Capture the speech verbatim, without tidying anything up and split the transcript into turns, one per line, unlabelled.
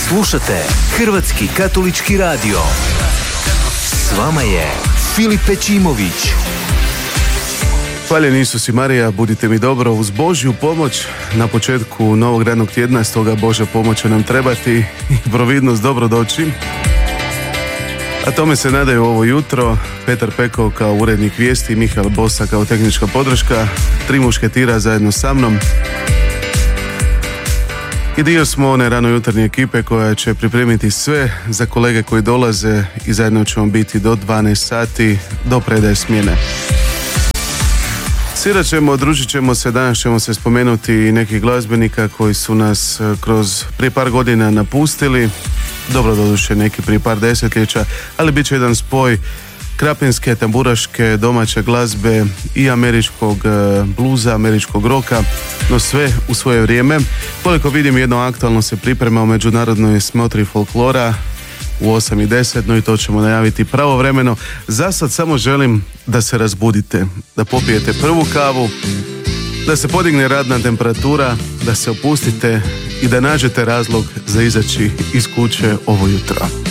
Slušate Hrvatski katolički radio. S vama je Filip Pečimović.
Hvaljen Isus i Marija, budite mi dobro uz Božju pomoć na početku novog radnog tjedna, stoga Božja pomoć će nam trebati i providnost dobro doći. A tome se nadaju ovo jutro Petar Pekov kao urednik vijesti i Mihael Bosa kao tehnička podrška, tri mušketira zajedno sa mnom. I dio smo one ranojutarnje ekipe koja će pripremiti sve za kolege koji dolaze i zajedno ćemo biti do dvanaest sati, do predaje smjene. Svirat ćemo, družit ćemo se, danas ćemo se spomenuti i nekih glazbenika koji su nas kroz prije par godina napustili, dobro doduše neki prije par desetljeća, ali bit će jedan spoj krapinske, tamburaške, domaće glazbe i američkog bluza, američkog roka, no sve u svoje vrijeme. Koliko vidim, jedno aktualno se priprema u međunarodnoj smotri folklora u osam i deset, no i to ćemo najaviti pravovremeno. Za sad samo želim da se razbudite, da popijete prvu kavu, da se podigne radna temperatura, da se opustite i da nađete razlog za izaći iz kuće ovo jutro.